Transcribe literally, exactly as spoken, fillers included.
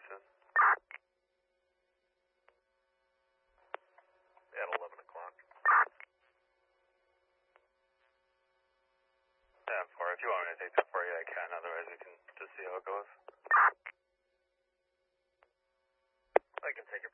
soon. At eleven o'clock. Yeah, for if you want me to take that for you, I can. Otherwise, we can just see how it goes. I can take it